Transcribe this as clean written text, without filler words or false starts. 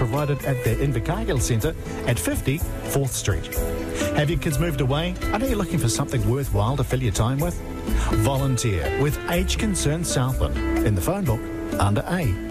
provided at the Invercargill Centre at 50 4th Street. Have your kids moved away? I know you're looking for something worthwhile to fill your time with. Volunteer with Age Concerned Southland in the phone book under A.